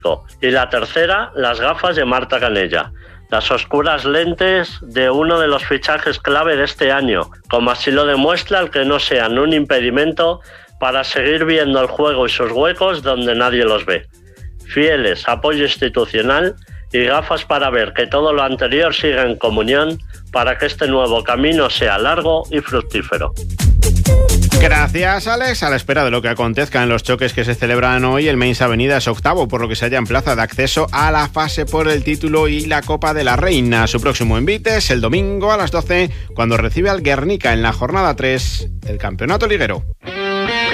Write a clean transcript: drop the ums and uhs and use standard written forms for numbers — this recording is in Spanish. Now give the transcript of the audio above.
Y la tercera, las gafas de Marta Canella, las oscuras lentes de uno de los fichajes clave de este año, como así lo demuestra el que no sean un impedimento para seguir viendo el juego y sus huecos donde nadie los ve. Fieles, apoyo institucional y gafas para ver que todo lo anterior siga en comunión para que este nuevo camino sea largo y fructífero. Gracias, Alex. A la espera de lo que acontezca en los choques que se celebran hoy, el Mainz Avenida es octavo, por lo que se halla en plaza de acceso a la fase por el título y la Copa de la Reina. Su próximo envite es el domingo a las 12, cuando recibe al Guernica en la jornada 3 del Campeonato Liguero.